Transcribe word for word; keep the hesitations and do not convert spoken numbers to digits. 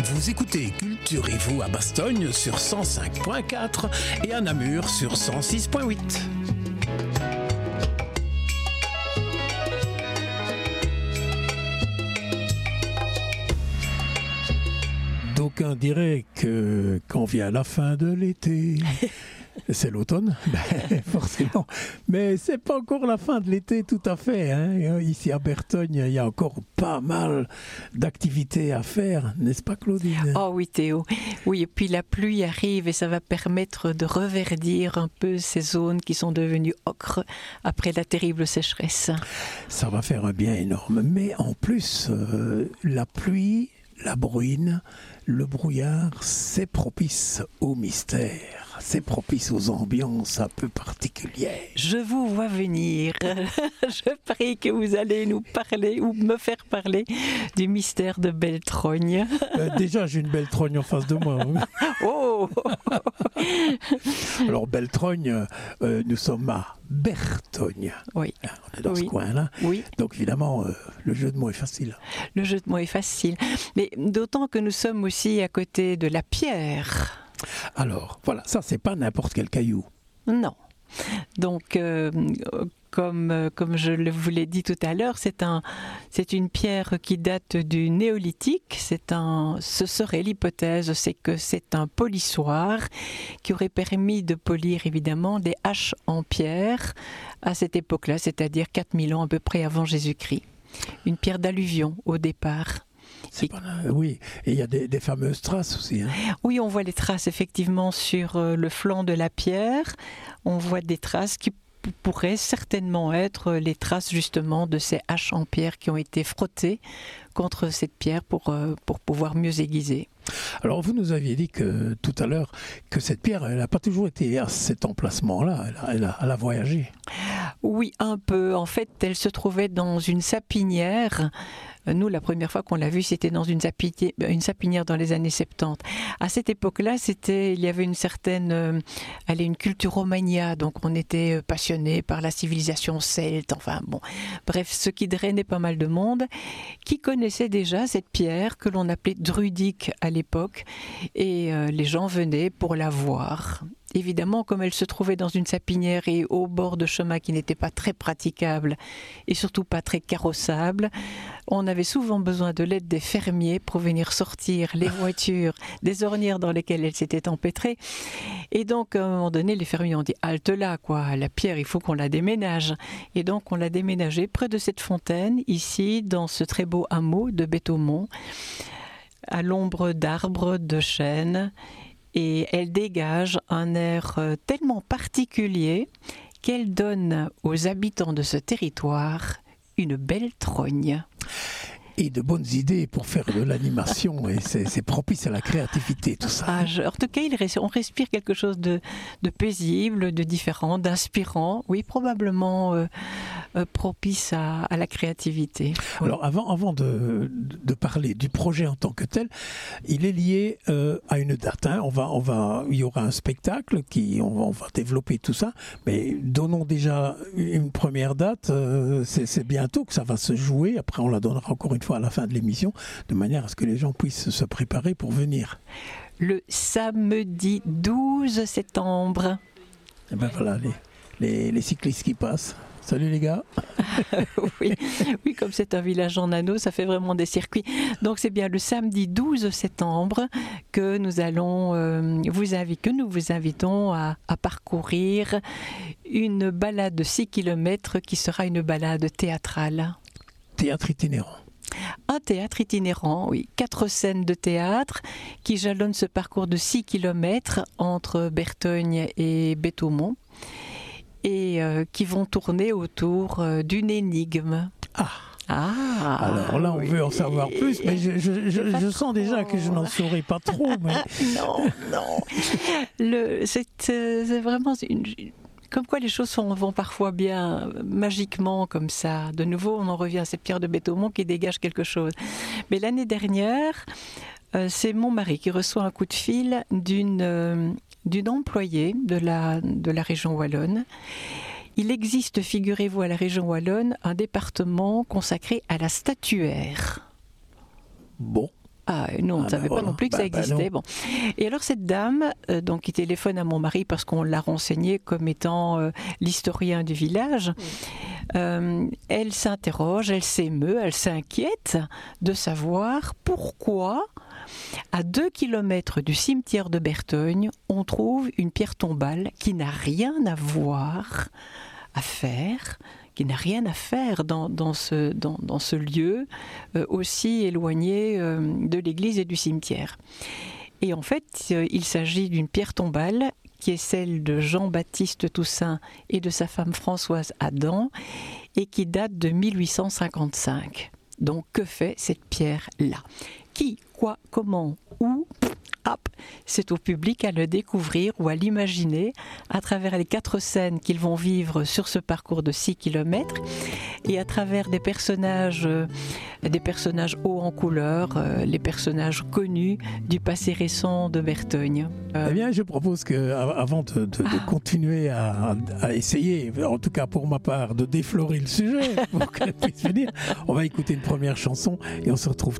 Vous écoutez Culturez-vous à Bastogne sur cent cinq point quatre et à Namur sur cent six point huit. D'aucuns diraient que quand vient la fin de l'été, c'est l'automne, ben, forcément. Mais c'est pas encore la fin de l'été tout à fait. Hein. Ici à Bertogne, il y a encore pas mal d'activités à faire, n'est-ce pas Claudine? Oh oui Théo, oui, et puis la pluie arrive et ça va permettre de reverdir un peu ces zones qui sont devenues ocre après la terrible sécheresse. Ça va faire un bien énorme. Mais en plus, euh, la pluie, la bruine, le brouillard, c'est propice au mystère, c'est propice aux ambiances un peu particulières. Je vous vois venir. Je prie que vous allez nous parler ou me faire parler du mystère de Belletrogne. Euh, déjà, j'ai une Belletrogne en face de moi. Oh. Alors, Belletrogne, euh, nous sommes à Bertogne. Oui. On est dans oui. ce coin-là. Oui. Donc, évidemment, euh, le jeu de mots est facile. Le jeu de mots est facile. Mais d'autant que nous sommes aussi à côté de la pierre. Alors, voilà, ça, c'est pas n'importe quel caillou. Non. Donc, euh, comme, euh, comme je le vous l'ai dit tout à l'heure, c'est un, c'est une pierre qui date du néolithique. C'est un, ce serait l'hypothèse, c'est que c'est un polissoir qui aurait permis de polir évidemment des haches en pierre à cette époque-là, c'est-à-dire quatre mille ans à peu près avant Jésus-Christ. Une pierre d'alluvion au départ. C'est pas là, oui, et il y a des, des fameuses traces aussi. Hein. Oui, on voit les traces effectivement sur euh, le flanc de la pierre. On voit des traces qui p- pourraient certainement être les traces justement de ces haches en pierre qui ont été frottées contre cette pierre pour, euh, pour pouvoir mieux aiguiser. Alors vous nous aviez dit que tout à l'heure que cette pierre, elle n'a pas toujours été à cet emplacement-là, elle a, elle a, elle a voyagé. Oui, un peu. En fait, elle se trouvait dans une sapinière. Nous, la première fois qu'on l'a vue, c'était dans une sapinière, une sapinière dans les années soixante-dix. À cette époque-là, c'était, il y avait une certaine, euh, allez, une culturomania, donc on était passionné par la civilisation celte, enfin bon, bref, ce qui drainait pas mal de monde, qui connaissait déjà cette pierre que l'on appelait druidique à l'époque, et euh, les gens venaient pour la voir. Évidemment, comme elle se trouvait dans une sapinière et au bord de chemin qui n'était pas très praticable et surtout pas très carrossable, on avait souvent besoin de l'aide des fermiers pour venir sortir les voitures des ornières dans lesquelles elles s'étaient empêtrées. Et donc, à un moment donné, les fermiers ont dit « halte là, quoi, la pierre, il faut qu'on la déménage ». Et donc, on l'a déménagée près de cette fontaine, ici, dans ce très beau hameau de Bétaumont, à l'ombre d'arbres, de chênes. Et elle dégage un air tellement particulier qu'elle donne aux habitants de ce territoire une belle trogne. Et de bonnes idées pour faire de l'animation, et c'est, c'est propice à la créativité, tout ça. Ah, je, en tout cas, il, on respire quelque chose de, de paisible, de différent, d'inspirant, oui, probablement euh, euh, propice à, à la créativité. Oui. Alors, avant, avant de, de parler du projet en tant que tel, il est lié euh, à une date. Hein. On va, on va, il y aura un spectacle, qui, on va, on va développer tout ça, mais donnons déjà une première date. Euh, c'est, c'est bientôt que ça va se jouer, après on la donnera encore une fois à la fin de l'émission, de manière à ce que les gens puissent se préparer pour venir. Le samedi douze septembre. Et ben voilà, les, les, les cyclistes qui passent. Salut les gars. oui, oui, comme c'est un village en anneau, ça fait vraiment des circuits. Donc c'est bien le samedi douze septembre que nous allons euh, vous inviter, que nous vous invitons à, à parcourir une balade de six kilomètres qui sera une balade théâtrale. Théâtre itinérant. Un théâtre itinérant, oui. Quatre scènes de théâtre qui jalonnent ce parcours de six kilomètres entre Bertogne et Bétaumont et euh, qui vont tourner autour euh, d'une énigme. Ah Ah, alors là, on oui. veut en savoir plus, mais je, je, je, je sens déjà que je n'en saurais pas trop. Mais... non, non. Le, c'est, c'est vraiment une... Comme quoi les choses sont, vont parfois bien magiquement comme ça. De nouveau, on en revient à cette pierre de Bétaumont qui dégage quelque chose. Mais l'année dernière, euh, c'est mon mari qui reçoit un coup de fil d'une, euh, d'une employée de la, de la région wallonne. Il existe, figurez-vous, à la région wallonne, un département consacré à la statuaire. Bon. Ah Ouais, nous, on ne Ah savait bah pas voilà. non plus que Bah, ça bah existait. non. Bon. Et alors, cette dame, euh, donc, qui téléphone à mon mari parce qu'on l'a renseigné comme étant euh, l'historien du village, euh, elle s'interroge, elle s'émeut, elle s'inquiète de savoir pourquoi, à deux kilomètres du cimetière de Bertogne, on trouve une pierre tombale qui n'a rien à voir, à faire, qui n'a rien à faire dans, dans, ce, dans, dans ce lieu euh, aussi éloigné euh, de l'église et du cimetière. Et en fait, euh, il s'agit d'une pierre tombale qui est celle de Jean-Baptiste Toussaint et de sa femme Françoise Adam, et qui date de mille huit cent cinquante-cinq. Donc, que fait cette pierre-là ? Qui, quoi, comment, où ? Hop, c'est au public à le découvrir ou à l'imaginer à travers les quatre scènes qu'ils vont vivre sur ce parcours de six kilomètres et à travers des personnages, euh, des personnages hauts en couleur, euh, les personnages connus du passé récent de Bertogne. Euh, Eh bien, je propose que, avant de, de, de Ah. continuer à, à essayer, en tout cas pour ma part, de déflorer le sujet pour qu'elle puisse venir, on va écouter une première chanson et on se retrouve